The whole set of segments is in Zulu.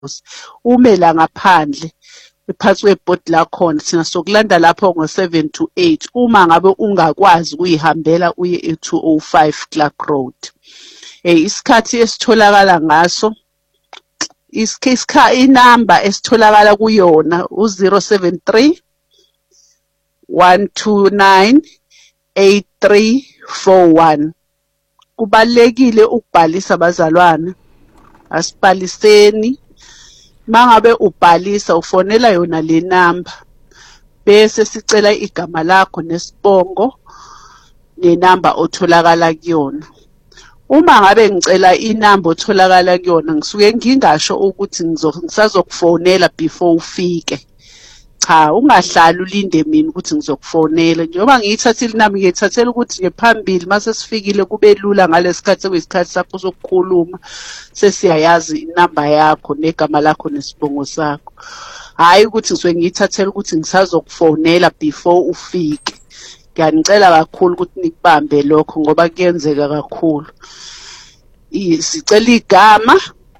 ume la ngaphandle ephansi kwebhodi lakhona thina sokulanda lapho ngo-7 to 8 uma ngabe ungakwazi ukuyihambela uye e-205 Clark Road. Isikhathi esitholakala ngaso inamba esitholakala kuyona u-073 129 8341. Kubalekile ukubhalisa abazalwane, asibhaliseni. Mangabe ubhalisa ufonela yona le namba bese sicela igama lakho nesibongo nenamba otholakala kuyona. Uma ngabe ngicela inamba otholakala kuyona ngisuke ngingasho ukuthi ngisazokufonela before ufike. Cha, ungahlali ulinde mina ukuthi ngizokufonela. Njengoba ngiyithathile nami ngiyithathela ukuthi ngephambili mase sifikile kube lula ngalesikhathi kuyisikhathi sakho sokukhuluma. Sesiyayazi inamba yakho negama lakho nesibongo sakho. Hayi ukuthi ngisuke ngiyithathela ukuthi ngisazokufonela before ufike. Ngiyanicela kakhulu ukuthi nikubambe lokho ngoba kuyenzeka kakhulu. Sicela igama,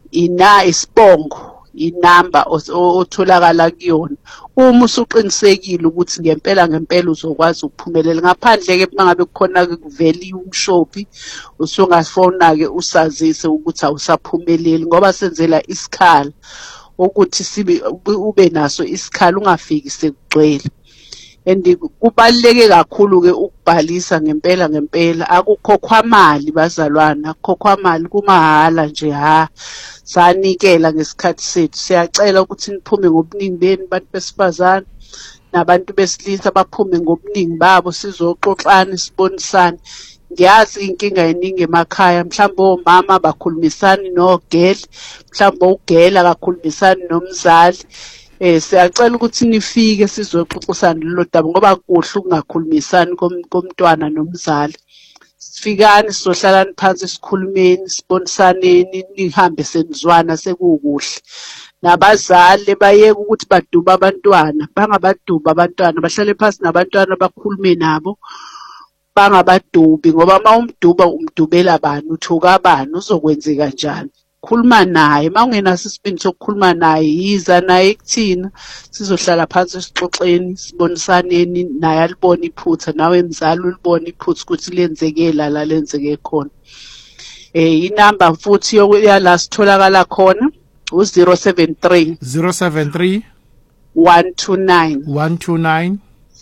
isibongo, inamba otholakala kuyona. Uma usuqinisekile ukuthi ngempela uzokwazi ukuphumelela. Ngaphandle ke mangabe kukhona kuveli umshophi usungafona ke usazise ukuthi awusaphumeleli ngoba senzela isikhala ukuthi ube naso isikhala ungafiki sekugcwele. And kubaleke kakhulu ke ukubhalisa ngempela akukhokhwa mali bazalwana, akukhokhwa mali kumahala nje sanikela ngesikhathi sethu. Siyacela ukuthi niphume ngobuningi benu bantu besifazane nabantu besilisa baphume ngobuningi babo sizoxoxana sibonisane. Ngiyazi inkinga eningi emakhaya, mhlawumbe omama bakhulumisani nogele, mhlawumbe ugele akakhulumisani nomzali. Siyacela ukuthi nifike sizoxoxisana lelo daba ngoba kuhle ukungakhulumisani komntwana nomzali. Sifikani sizohlalana phansi sikhulumeni sibonisaneni nihambe senizwana sekukuhle. Nabazali bayeke ukuthi baduba abantwana, bangabaduba abantwana, bahlale phansi nabantwana bakhulume nabo. Bangabadubi ngoba umdubela bani uthuka bani uzokwenzeka kanjani. Khuluma naye, mangenaso isibindi sokukhuluma naye yiza naye kuthina sizohlala phansi sixoxeni sibonisaneni naye alibone iphutha nawe mzali ulibone iphutha ukuthi lenzeke la lenzeke khona. Inamba futhi yala sitholakala khona u-073 129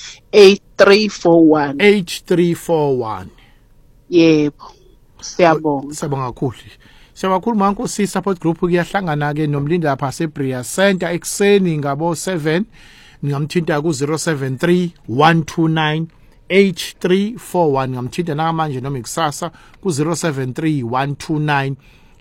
8341. Yebo. Siyabonga kakhulu. Siyabonga Mankosi support group kuyahlangana ke nomlindi lapha seBria Center ekseni ngabo 7 ngingamthinta ku 073 129 8341 ngingamthinta namanje noma ikusasa ku 073 129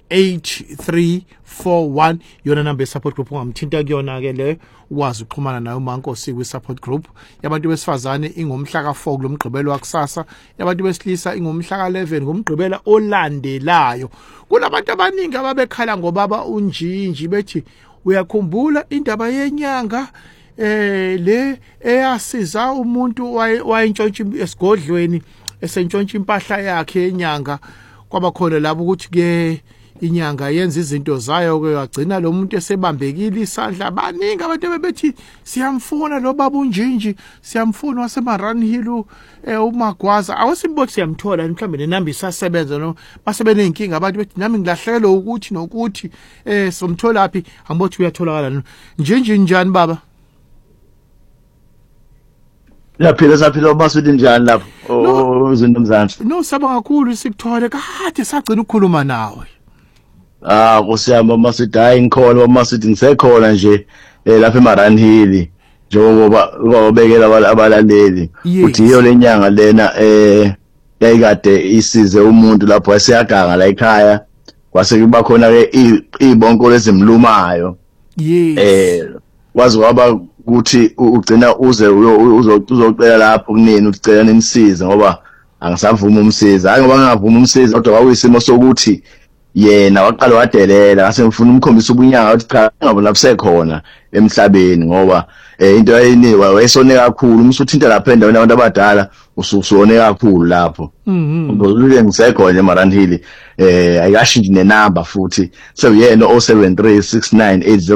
8341 yona number support group ungamthinta kuyona ke le ukwazi ukuxhumana nayo Mankosi kwi support group yabantu besifazane ingomhla ka4 kulomgqibelo wakusasa yabantu besilisa ingomhla ka11 ngomgqibela olandelayo. Kunabantu abaningi ababekhala ngobaba unjinji bethi uyakhumbula indaba yenyanga le eyasiza umuntu wayentshontsha esigodlweni esentshontsha impahla yakhe yenyanga kwaba khona labo ukuthi ke inyanga yenza izinto zayo ke wagcina lo muntu esebambekile isandla. Abaningi abantu bebethi siyamfuna lo baba unjinji, siyamfuna waseMarun Hill uMagwaza awusimbothi siyamthola mhlambe nenamba isasebenza no basebene inkinga abantu bethi nami ngilahlekelwe ukuthi nokuthi somthola phi angibothi uyatholakala njinji njani baba saphila Masudi njani lapho izinto mzansi no saba kakhulu sikuthole kade sagcina ukukhuluma nawe. Kusiyama Masudi hayi ngikhona Masudi ngisekhona nje lapha eMarun Hill njengoba ubekela abalaleli uthi iyo lenyanga lena yayikade isize umuntu lapho waseyaganga la ekhaya kwase kuba khona ke ibonko lezimlumayo. Wazi waba ukuthi ugcina uzocela lapho kunini ucela nimsize ngoba angisavuma umsiza hayi ngoba ngingavuma umsiza kodwa kwakuyisimo sokuthi yena waqala wadelela ngase ngifuna umkhombisa ubunyanga ukuthi cha ngabona busekhona emhlabeni ngoba into ayiniwa wayesone kakhulu umsuthinta lapha endaweni yabantu abadala ususone kakhulu lapho ngizule ngisekhona eMarand Hill ayikashintshi nenamba futhi so yena 073 6980